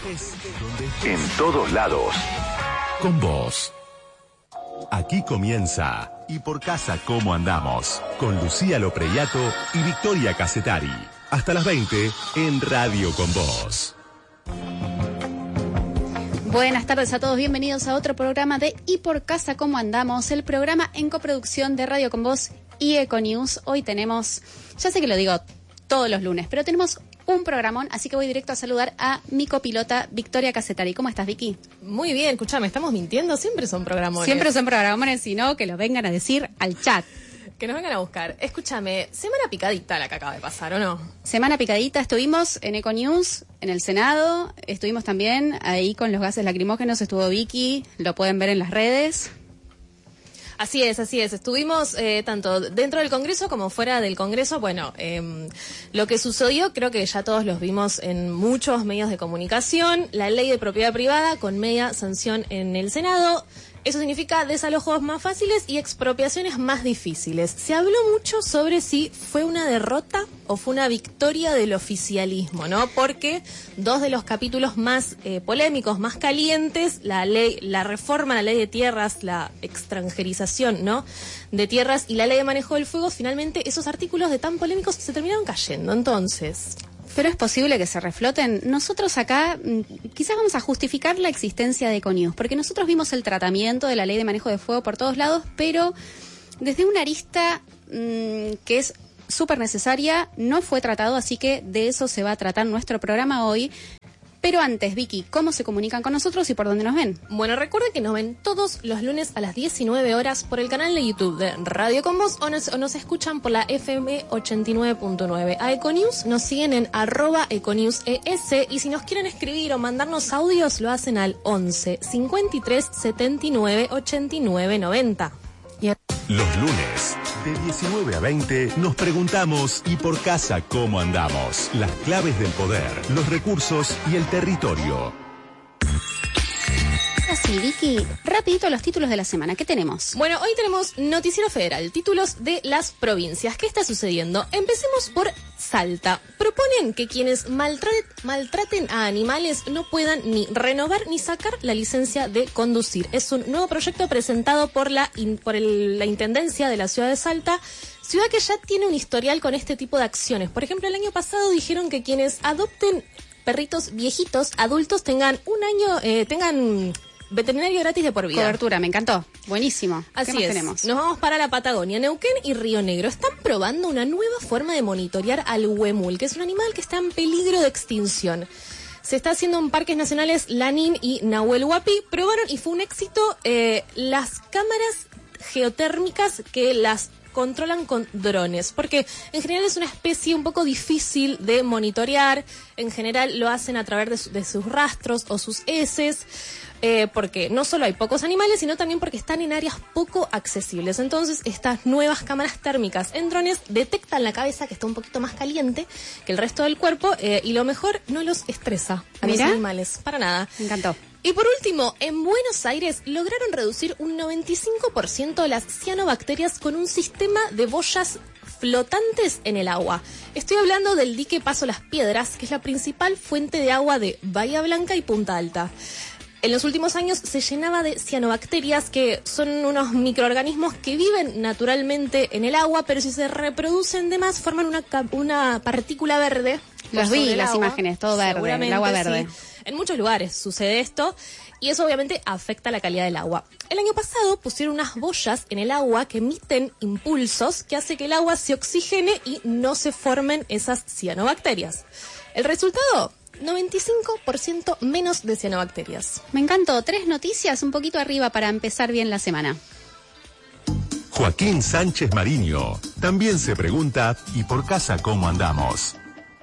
En todos lados. Con vos. Aquí comienza Y por casa cómo andamos, con Lucía Lopreyato y Victoria Casetari. Hasta las 20 en Radio con Vos. Buenas tardes a todos, bienvenidos a otro programa de Y por casa cómo andamos, el programa en coproducción de Radio con Vos y Econews. Hoy tenemos, ya sé que lo digo todos los lunes, pero tenemos un programón, así que voy directo a saludar a mi copilota Victoria Casetari. ¿Cómo estás, Vicky? Muy bien, escuchame, ¿estamos mintiendo? Siempre son programones. Siempre son programones, si no, que lo vengan a decir al chat. Que nos vengan a buscar. Escúchame, semana picadita la que acaba de pasar, ¿o no? Semana picadita, estuvimos en Econews, en el Senado, estuvimos también ahí con los gases lacrimógenos, estuvo Vicky, lo pueden ver en las redes. Así es. Estuvimos tanto dentro del Congreso como fuera del Congreso. Bueno, lo que sucedió creo que ya todos los vimos en muchos medios de comunicación. La ley de propiedad privada con media sanción en el Senado. Eso significa desalojos más fáciles y expropiaciones más difíciles. Se habló mucho sobre si fue una derrota o fue una victoria del oficialismo, ¿no? Porque dos de los capítulos más polémicos, más calientes, la reforma a la ley de tierras, la extranjerización, ¿no?, de tierras y la ley de manejo del fuego, finalmente esos artículos de tan polémicos se terminaron cayendo. Entonces, pero es posible que se refloten. Nosotros acá quizás vamos a justificar la existencia de Econews, porque nosotros vimos el tratamiento de la ley de manejo de fuego por todos lados, pero desde una arista que es súper necesaria, no fue tratado, así que de eso se va a tratar nuestro programa hoy. Pero antes, Vicky, ¿cómo se comunican con nosotros y por dónde nos ven? Bueno, recuerden que nos ven todos los lunes a las 19 horas por el canal de YouTube de Radio Con Vos o nos escuchan por la FM 89.9. A Econews nos siguen en @EcoNewsES y si nos quieren escribir o mandarnos audios lo hacen al 11 53 79 89 90. Los lunes, de 19 a 20, nos preguntamos ¿y por casa cómo andamos? Las claves del poder, los recursos y el territorio. Así, Vicky, rapidito los títulos de la semana. ¿Qué tenemos? Bueno, hoy tenemos Noticiero Federal, títulos de las provincias. ¿Qué está sucediendo? Empecemos por Salta. Proponen que quienes maltraten a animales no puedan ni renovar ni sacar la licencia de conducir. Es un nuevo proyecto presentado por la Intendencia de la ciudad de Salta, ciudad que ya tiene un historial con este tipo de acciones. Por ejemplo, el año pasado dijeron que quienes adopten perritos viejitos, adultos, tengan veterinario gratis de por vida. Cobertura, me encantó. Buenísimo. Así ¿Qué más es. tenemos? Nos vamos para la Patagonia. Neuquén y Río Negro están probando una nueva forma de monitorear al huemul, que es un animal que está en peligro de extinción. Se está haciendo en parques nacionales Lanín y Nahuel Huapi. Probaron y fue un éxito las cámaras geotérmicas que las controlan con drones, porque en general es una especie un poco difícil de monitorear. En general lo hacen a través de sus rastros o sus heces, porque no solo hay pocos animales, sino también porque están en áreas poco accesibles. Entonces, estas nuevas cámaras térmicas en drones detectan la cabeza, que está un poquito más caliente que el resto del cuerpo, y lo mejor, no los estresa a los animales, para nada. Me encantó. Y por último, en Buenos Aires lograron reducir un 95% de las cianobacterias con un sistema de boyas flotantes en el agua. Estoy hablando del dique Paso Las Piedras, que es la principal fuente de agua de Bahía Blanca y Punta Alta. En los últimos años se llenaba de cianobacterias, que son unos microorganismos que viven naturalmente en el agua, pero si se reproducen de más forman una partícula verde. Los vi, las imágenes, todo verde, el agua verde. Sí. En muchos lugares sucede esto y eso obviamente afecta la calidad del agua. El año pasado pusieron unas boyas en el agua que emiten impulsos que hace que el agua se oxigene y no se formen esas cianobacterias. El resultado, 95% menos de cianobacterias. Me encantó. 3 noticias un poquito arriba para empezar bien la semana. Joaquín Sánchez Mariño también se pregunta ¿y por casa cómo andamos?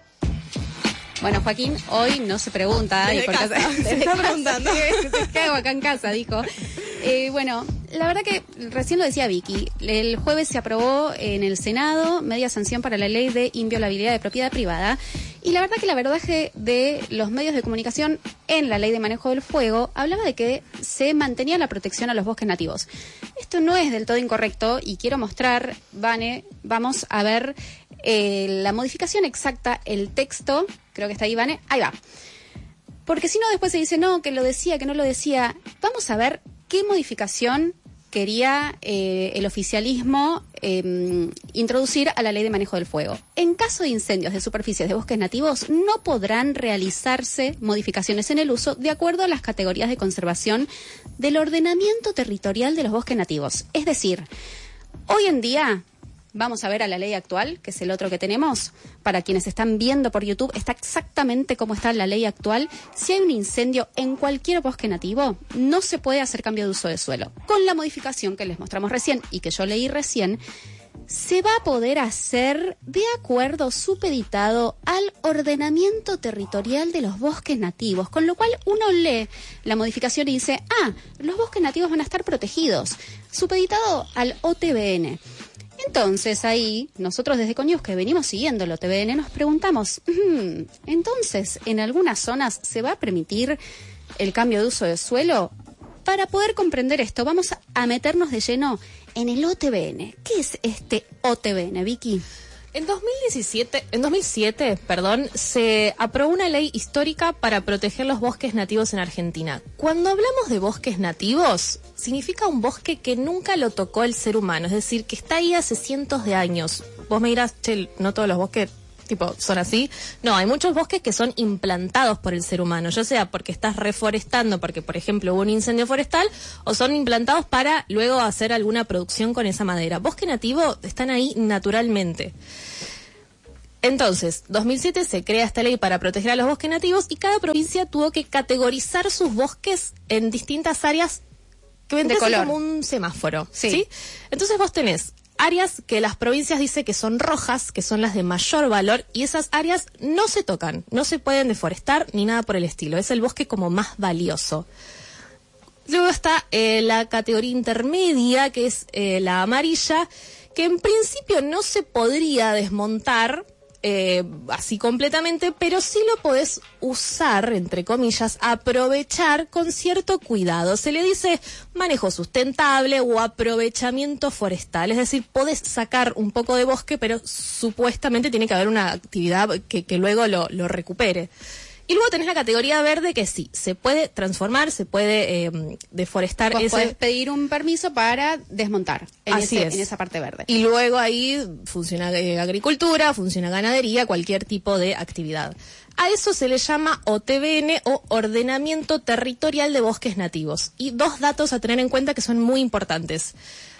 Bueno, Joaquín, hoy no se pregunta. ¿Y por casa? Se está preguntando. ¿Qué hago acá en casa? Dijo. Bueno, la verdad que recién lo decía Vicky, el jueves se aprobó en el Senado media sanción para la ley de inviolabilidad de propiedad privada y la verdad que la abordaje de los medios de comunicación en la ley de manejo del fuego hablaba de que se mantenía la protección a los bosques nativos. Esto no es del todo incorrecto y quiero mostrar, Vane, vamos a ver la modificación exacta, el texto, creo que está ahí, Vane, ahí va. Porque si no, después se dice, no, que lo decía, que no lo decía. Vamos a ver qué modificación quería el oficialismo introducir a la Ley de Manejo del Fuego. En caso de incendios de superficies de bosques nativos, no podrán realizarse modificaciones en el uso de acuerdo a las categorías de conservación del ordenamiento territorial de los bosques nativos. Es decir, hoy en día, vamos a ver a la ley actual, que es el otro que tenemos. Para quienes están viendo por YouTube, está exactamente como está la ley actual. Si hay un incendio en cualquier bosque nativo, no se puede hacer cambio de uso de suelo. Con la modificación que les mostramos recién y que yo leí recién, se va a poder hacer de acuerdo supeditado al ordenamiento territorial de los bosques nativos, con lo cual uno lee la modificación y dice, los bosques nativos van a estar protegidos, supeditado al OTBN. Entonces ahí, nosotros desde Econius que venimos siguiendo el OTBN, nos preguntamos, entonces, ¿en algunas zonas se va a permitir el cambio de uso de suelo? Para poder comprender esto, vamos a meternos de lleno en el OTBN. ¿Qué es este OTBN, Vicky? En 2007, se aprobó una ley histórica para proteger los bosques nativos en Argentina. Cuando hablamos de bosques nativos, significa un bosque que nunca lo tocó el ser humano, es decir, que está ahí hace cientos de años. Vos me dirás, che, no todos los bosques son así. No, hay muchos bosques que son implantados por el ser humano, ya sea porque estás reforestando, porque por ejemplo hubo un incendio forestal, o son implantados para luego hacer alguna producción con esa madera. Bosque nativo están ahí naturalmente. Entonces, 2007 se crea esta ley para proteger a los bosques nativos y cada provincia tuvo que categorizar sus bosques en distintas áreas que vendrían como un semáforo. ¿Sí? Entonces vos tenés áreas que las provincias dicen que son rojas, que son las de mayor valor, y esas áreas no se tocan, no se pueden deforestar ni nada por el estilo. Es el bosque como más valioso. Luego está la categoría intermedia, que es la amarilla, que en principio no se podría desmontar así completamente, pero sí lo podés usar, entre comillas, aprovechar con cierto cuidado. Se le dice manejo sustentable o aprovechamiento forestal, es decir, podés sacar un poco de bosque, pero supuestamente tiene que haber una actividad que luego lo recupere. Y luego tenés la categoría verde, que sí, se puede transformar, se puede deforestar. Vos podés pedir un permiso para desmontar en esa parte verde. Y luego ahí funciona agricultura, funciona ganadería, cualquier tipo de actividad. A eso se le llama OTBN o Ordenamiento Territorial de Bosques Nativos. Y dos datos a tener en cuenta que son muy importantes.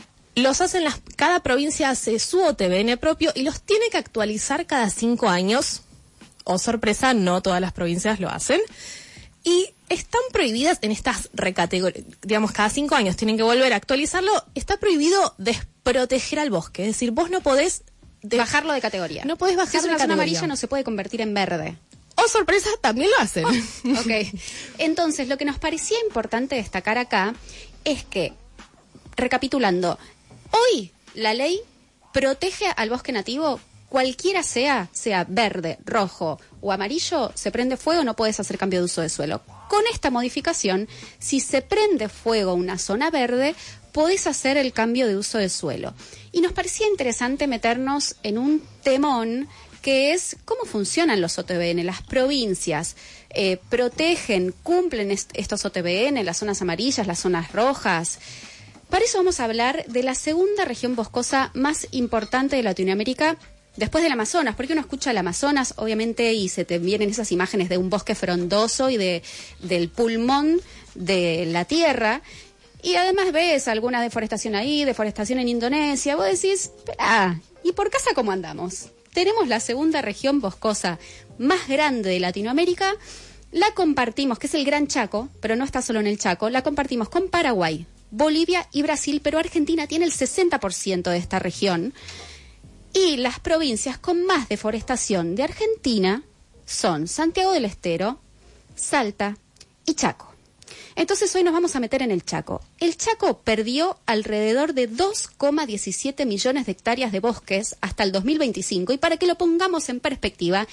Cada provincia hace su OTBN propio y los tiene que actualizar cada 5 años. Oh, sorpresa, no todas las provincias lo hacen. Y están prohibidas en estas recategorías, digamos, cada 5 años tienen que volver a actualizarlo. Está prohibido desproteger al bosque, es decir, vos no podés bajarlo de categoría. No podés bajarlo de categoría. Si es una zona amarilla, no se puede convertir en verde. Oh, sorpresa, también lo hacen. Ok. Entonces, lo que nos parecía importante destacar acá es que, recapitulando, hoy la ley protege al bosque nativo. Cualquiera sea verde, rojo o amarillo, se prende fuego, no puedes hacer cambio de uso de suelo. Con esta modificación, si se prende fuego una zona verde, podés hacer el cambio de uso de suelo. Y nos parecía interesante meternos en un temón que es cómo funcionan los OTBN. Las provincias protegen, cumplen estos OTBN, las zonas amarillas, las zonas rojas. Para eso vamos a hablar de la segunda región boscosa más importante de Latinoamérica, después del Amazonas, porque uno escucha el Amazonas, obviamente, y se te vienen esas imágenes de un bosque frondoso y del pulmón de la tierra, y además ves alguna deforestación ahí, deforestación en Indonesia. Vos decís, ¿y por casa cómo andamos? Tenemos la segunda región boscosa más grande de Latinoamérica, la compartimos, que es el Gran Chaco, pero no está solo en el Chaco, la compartimos con Paraguay, Bolivia y Brasil, pero Argentina tiene el 60% de esta región. Y las provincias con más deforestación de Argentina son Santiago del Estero, Salta y Chaco. Entonces hoy nos vamos a meter en el Chaco. El Chaco perdió alrededor de 2,17 millones de hectáreas de bosques hasta el 2025. Y para que lo pongamos en perspectiva,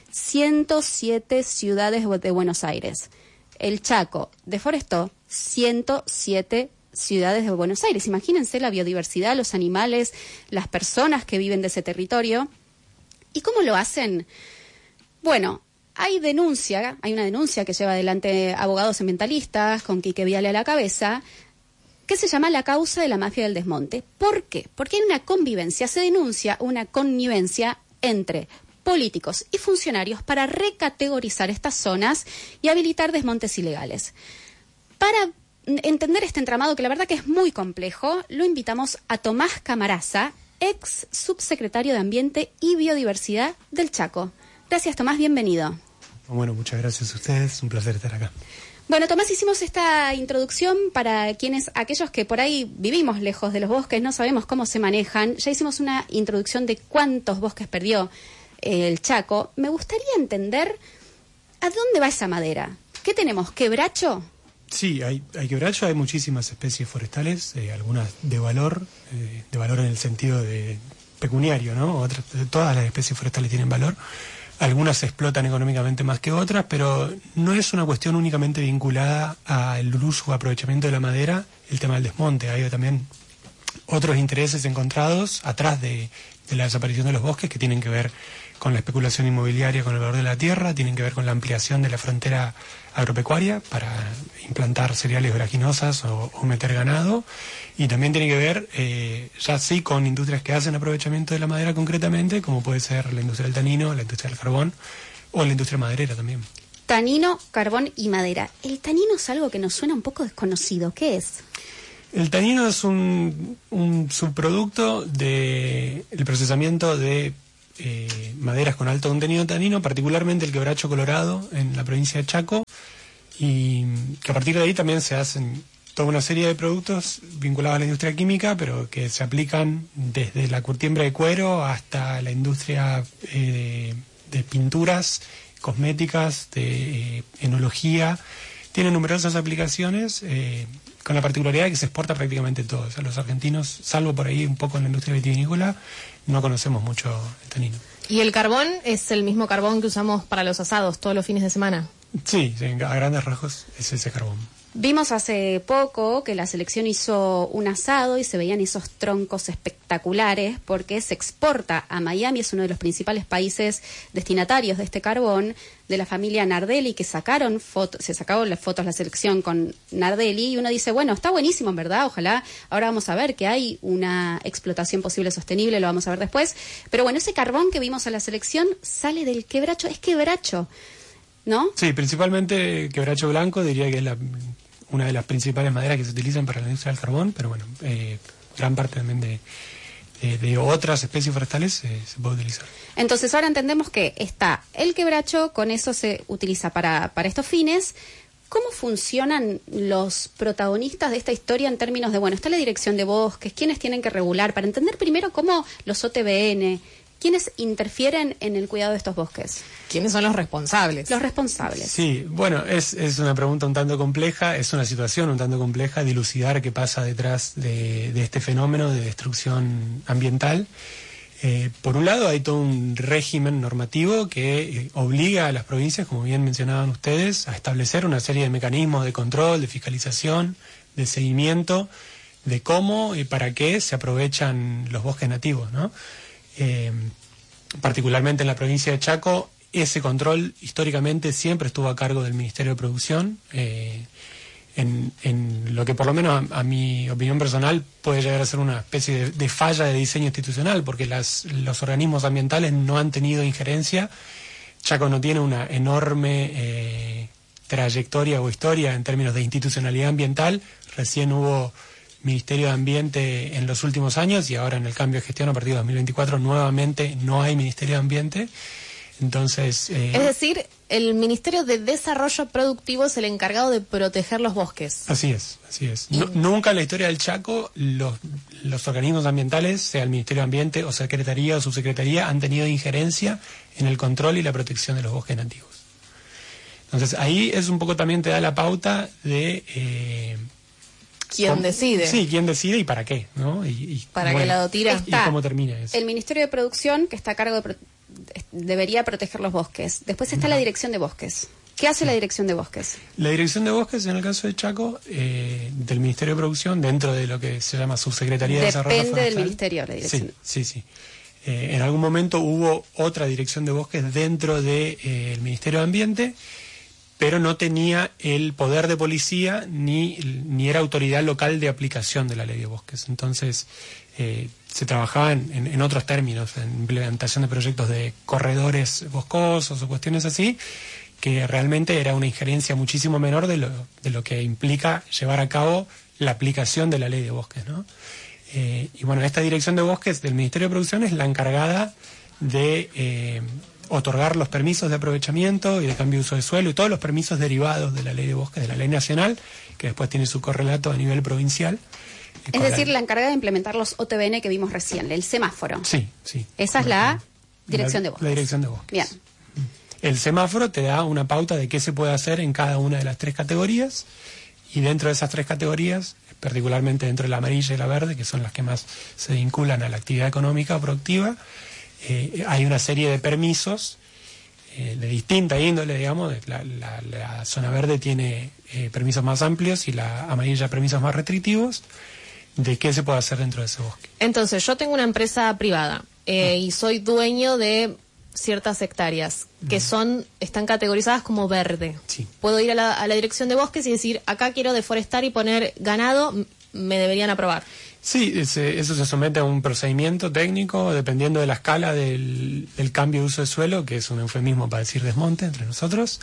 107 ciudades de Buenos Aires. El Chaco deforestó 107 ciudades de Buenos Aires. Imagínense la biodiversidad, los animales, las personas que viven de ese territorio. ¿Y cómo lo hacen? Bueno, hay una denuncia que lleva adelante abogados ambientalistas, con Quique Viale a la cabeza, que se llama la causa de la mafia del desmonte. ¿Por qué? Porque hay una convivencia, se denuncia una connivencia entre políticos y funcionarios para recategorizar estas zonas y habilitar desmontes ilegales. Para entender este entramado, que la verdad que es muy complejo, lo invitamos a Tomás Camaraza, ex subsecretario de Ambiente y Biodiversidad del Chaco. Gracias, Tomás, bienvenido. Bueno, muchas gracias a ustedes, un placer estar acá. Bueno, Tomás, hicimos esta introducción para aquellos que por ahí vivimos lejos de los bosques, no sabemos cómo se manejan. Ya hicimos una introducción de cuántos bosques perdió el Chaco. Me gustaría entender a dónde va esa madera. ¿Qué tenemos? ¿Quebracho? Sí, hay quebracho, hay muchísimas especies forestales, algunas de valor en el sentido de pecuniario, ¿no? Todas las especies forestales tienen valor. Algunas se explotan económicamente más que otras, pero no es una cuestión únicamente vinculada al uso o aprovechamiento de la madera, el tema del desmonte. Hay también otros intereses encontrados atrás de la desaparición de los bosques que tienen que ver con la especulación inmobiliaria, con el valor de la tierra, tienen que ver con la ampliación de la frontera agropecuaria para implantar cereales oleaginosas o meter ganado, y también tiene que ver ya sí con industrias que hacen aprovechamiento de la madera concretamente, como puede ser la industria del tanino, la industria del carbón o la industria maderera también. Tanino, carbón y madera. El tanino es algo que nos suena un poco desconocido. ¿Qué es? El tanino es un subproducto del procesamiento de maderas con alto contenido de tanino, particularmente el quebracho colorado en la provincia de Chaco, y que a partir de ahí también se hacen toda una serie de productos vinculados a la industria química, pero que se aplican desde la curtiembre de cuero hasta la industria de pinturas, cosméticas, de enología. Tiene numerosas aplicaciones, con la particularidad de que se exporta prácticamente todo. O sea, los argentinos, salvo por ahí un poco en la industria vitivinícola, no conocemos mucho el tanino. ¿Y el carbón es el mismo carbón que usamos para los asados todos los fines de semana? Sí, a grandes rasgos es ese carbón. Vimos hace poco que la selección hizo un asado y se veían esos troncos espectaculares porque se exporta a Miami, es uno de los principales países destinatarios de este carbón, de la familia Nardelli, que se sacaron las fotos la selección con Nardelli, y uno dice, bueno, está buenísimo en verdad, ojalá, ahora vamos a ver que hay una explotación posible sostenible, lo vamos a ver después, pero bueno, ese carbón que vimos a la selección sale del quebracho, es quebracho, ¿no? Sí, principalmente quebracho blanco, diría que es una de las principales maderas que se utilizan para la industria del carbón, pero bueno, gran parte también de otras especies forestales se puede utilizar. Entonces ahora entendemos que está el quebracho, con eso se utiliza para estos fines. ¿Cómo funcionan los protagonistas de esta historia en términos de, bueno, está la dirección de bosques, quiénes tienen que regular, para entender primero cómo los OTBN, quiénes interfieren en el cuidado de estos bosques? ¿Quiénes son los responsables? Los responsables. Sí, bueno, es una pregunta un tanto compleja, es una situación un tanto compleja, dilucidar qué pasa detrás de este fenómeno de destrucción ambiental. Por un lado hay todo un régimen normativo que obliga a las provincias, como bien mencionaban ustedes, a establecer una serie de mecanismos de control, de fiscalización, de seguimiento, de cómo y para qué se aprovechan los bosques nativos, ¿no? Particularmente en la provincia de Chaco, ese control históricamente siempre estuvo a cargo del Ministerio de Producción, en lo que por lo menos a mi opinión personal puede llegar a ser una especie de falla de diseño institucional, porque los organismos ambientales no han tenido injerencia. Chaco no tiene una enorme trayectoria o historia en términos de institucionalidad ambiental. Recién hubo Ministerio de Ambiente en los últimos años, y ahora en el cambio de gestión a partir de 2024 nuevamente no hay Ministerio de Ambiente. Entonces, es decir, el Ministerio de Desarrollo Productivo es el encargado de proteger los bosques. Así es. Nunca en la historia del Chaco los organismos ambientales, sea el Ministerio de Ambiente o Secretaría o Subsecretaría, han tenido injerencia en el control y la protección de los bosques nativos. Entonces ahí es un poco, también te da la pauta de ¿quién decide? Sí, quién decide y para qué, ¿no? ¿Para qué lado tira? Y cómo termina eso. El Ministerio de Producción, que está a cargo debería proteger los bosques. Después está la Dirección de Bosques. ¿Qué hace la Dirección de Bosques? La Dirección de Bosques, en el caso de Chaco, del Ministerio de Producción, dentro de lo que se llama Subsecretaría de Desarrollo Forestal. Depende del Ministerio, la Dirección. Sí. En algún momento hubo otra dirección de bosques dentro del Ministerio de Ambiente, pero no tenía el poder de policía ni era autoridad local de aplicación de la ley de bosques. Entonces se trabajaba en otros términos, en implementación de proyectos de corredores boscosos o cuestiones así, que realmente era una injerencia muchísimo menor de lo que implica llevar a cabo la aplicación de la ley de bosques, ¿no? Y bueno, esta dirección de bosques del Ministerio de Producción es la encargada de otorgar los permisos de aprovechamiento y de cambio de uso de suelo y todos los permisos derivados de la ley de bosques, de la ley nacional, que después tiene su correlato a nivel provincial. Es decir, la encargada de implementar los OTBN que vimos recién, el semáforo. Sí, sí. Esa es la dirección de bosques. La dirección de bosques. Bien. El semáforo te da una pauta de qué se puede hacer en cada una de las 3 categorías, y dentro de esas 3 categorías, particularmente dentro de la amarilla y la verde, que son las que más se vinculan a la actividad económica o productiva, hay una serie de permisos de distinta índole, digamos. La zona verde tiene permisos más amplios y la amarilla permisos más restrictivos de qué se puede hacer dentro de ese bosque. Entonces, yo tengo una empresa privada y soy dueño de ciertas hectáreas que están categorizadas como verde. Sí. Puedo ir a la dirección de bosques y decir, acá quiero deforestar y poner ganado, me deberían aprobar. Sí, eso se somete a un procedimiento técnico dependiendo de la escala del cambio de uso de suelo, que es un eufemismo para decir desmonte entre nosotros.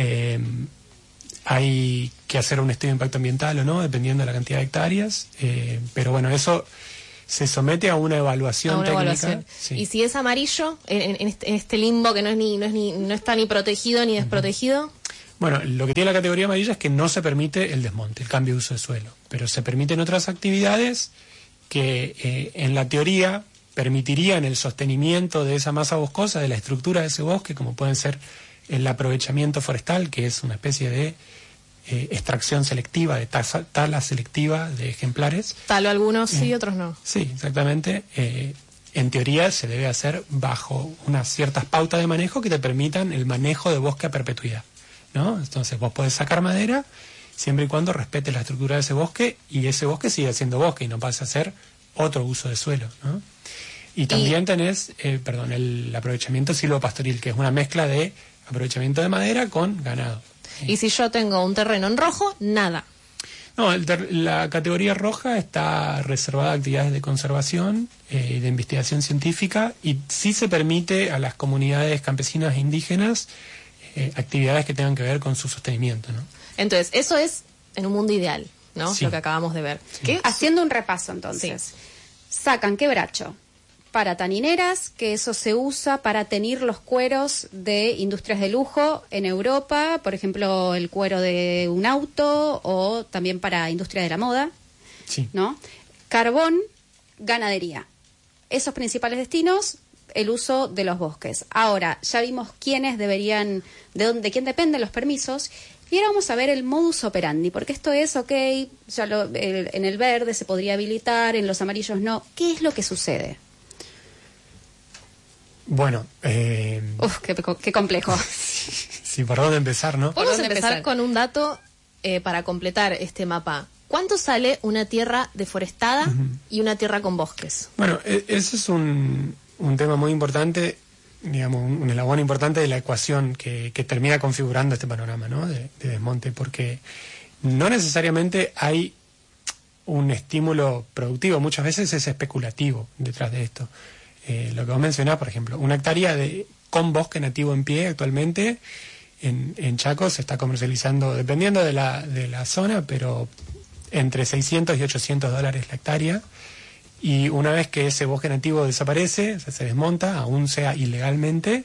Hay que hacer un estudio de impacto ambiental o no, dependiendo de la cantidad de hectáreas, pero bueno, eso se somete a una evaluación técnica. Sí. Y si es amarillo, en este limbo que no está ni protegido ni desprotegido. Bueno, lo que tiene la categoría amarilla es que no se permite el desmonte, el cambio de uso de suelo, pero se permiten otras actividades que en la teoría permitirían el sostenimiento de esa masa boscosa, de la estructura de ese bosque, como pueden ser el aprovechamiento forestal, que es una especie de extracción selectiva, de tala selectiva de ejemplares. Talo algunos sí, otros no. Sí, exactamente. En teoría se debe hacer bajo unas ciertas pautas de manejo que te permitan el manejo de bosque a perpetuidad, ¿no? Entonces vos podés sacar madera siempre y cuando respete la estructura de ese bosque y ese bosque siga siendo bosque y no pase a ser otro uso de suelo, ¿no? Y también tenés, el aprovechamiento silvopastoril, que es una mezcla de aprovechamiento de madera con ganado. Y si yo tengo un terreno en rojo, nada. No, la categoría roja está reservada a actividades de conservación, de investigación científica, y sí se permite a las comunidades campesinas e indígenas actividades que tengan que ver con su sostenimiento, ¿no? Entonces, eso es en un mundo ideal, ¿no? Sí. Lo que acabamos de ver. Sí. ¿Qué? Haciendo un repaso, entonces. Sacan quebracho para tanineras, que eso se usa para teñir los cueros de industrias de lujo en Europa, por ejemplo, el cuero de un auto, o también para industria de la moda, Sí. ¿no? Carbón, ganadería. Esos principales destinos, el uso de los bosques. Ahora, ya vimos quiénes deberían, de quién dependen los permisos, y ahora vamos a ver el modus operandi, porque esto es, ya en el verde se podría habilitar, en los amarillos no. ¿Qué es lo que sucede? Bueno, Qué complejo. sí, ¿por dónde empezar, no? Vamos a dónde empezar empezar? con un dato para completar este mapa. ¿Cuánto sale una tierra deforestada y una tierra con bosques? Bueno, ese es un tema muy importante, digamos, un eslabón importante de la ecuación que termina configurando este panorama, ¿no? de desmonte, porque no necesariamente hay un estímulo productivo, muchas veces es especulativo detrás de esto. Lo que vos mencionás, por ejemplo, una hectárea con bosque nativo en pie actualmente en Chaco se está comercializando, dependiendo de la zona, pero entre $600 y $800 la hectárea, y una vez que ese bosque nativo desaparece, o sea, se desmonta, aún sea ilegalmente,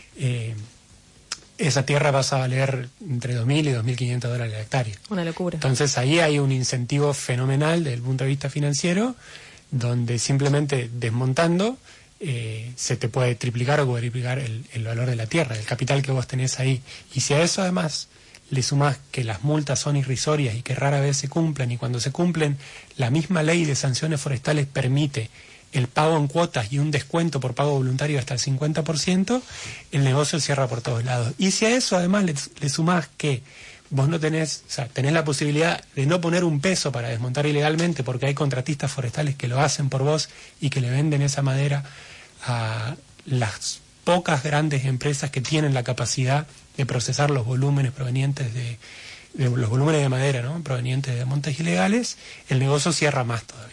esa tierra pasa a valer entre $2.000 y $2.500 la hectárea. Una locura. Entonces ahí hay un incentivo fenomenal desde el punto de vista financiero, donde simplemente desmontando se te puede triplicar o cuadriplicar el valor de la tierra, el capital que vos tenés ahí. Y si a eso además le sumás que las multas son irrisorias y que rara vez se cumplen, y cuando se cumplen, la misma ley de sanciones forestales permite el pago en cuotas y un descuento por pago voluntario hasta el 50%, el negocio cierra por todos lados. Y si a eso además le sumás que vos no tenés, o sea, tenés la posibilidad de no poner un peso para desmontar ilegalmente porque hay contratistas forestales que lo hacen por vos y que le venden esa madera a las pocas grandes empresas que tienen la capacidad de procesar los volúmenes provenientes de los volúmenes de madera, ¿no? Provenientes de montes ilegales, el negocio cierra más todavía.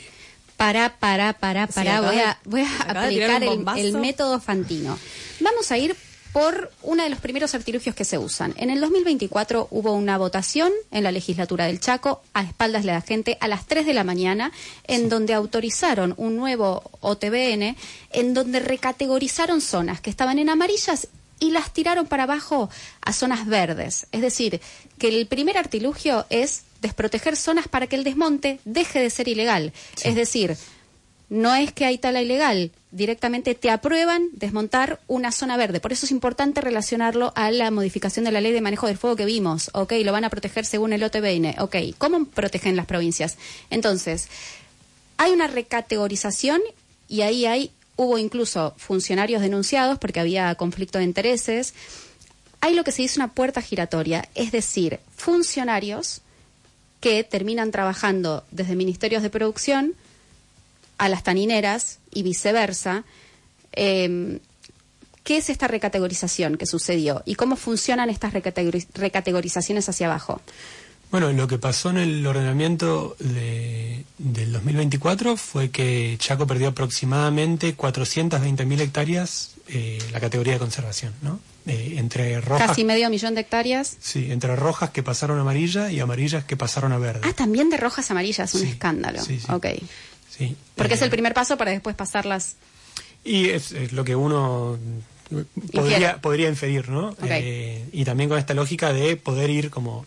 Voy a aplicar el método Fantino. Vamos a ir por uno de los primeros artilugios que se usan. En el 2024 hubo una votación en la legislatura del Chaco, a espaldas de la gente, a las 3 de la mañana, en donde autorizaron un nuevo OTBN, en donde recategorizaron zonas que estaban en amarillas y las tiraron para abajo a zonas verdes. Es decir, que el primer artilugio es desproteger zonas para que el desmonte deje de ser ilegal. Sí. Es decir, no es que hay tala ilegal, directamente te aprueban desmontar una zona verde. Por eso es importante relacionarlo a la modificación de la ley de manejo del fuego que vimos. Ok, lo van a proteger según el OTBN. Ok, ¿cómo protegen las provincias? Entonces, hay una recategorización y ahí hubo incluso funcionarios denunciados porque había conflicto de intereses. Hay lo que se dice una puerta giratoria, es decir, funcionarios que terminan trabajando desde ministerios de producción a las tanineras y viceversa. ¿Qué es esta recategorización que sucedió y cómo funcionan estas recategorizaciones hacia abajo? Bueno, lo que pasó en el ordenamiento del 2024 fue que Chaco perdió aproximadamente 420.000 hectáreas, la categoría de conservación, ¿no? Entre rojas... Casi 500.000 de hectáreas. Sí, entre rojas que pasaron a amarilla y amarillas que pasaron a verde. Ah, también de rojas a amarillas, un escándalo. Sí. Ok. Sí. Porque es el primer paso para después pasarlas. Y es lo que uno podría inferir, ¿no? Okay. Y también con esta lógica de poder ir como